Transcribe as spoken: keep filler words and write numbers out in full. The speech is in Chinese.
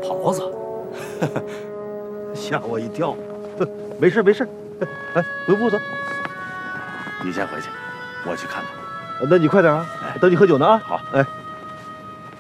袍子， 吓我一跳。没事没事，来回屋子。 你先回去，我去看看。 那你快点啊，等你喝酒呢啊。 好， 哎。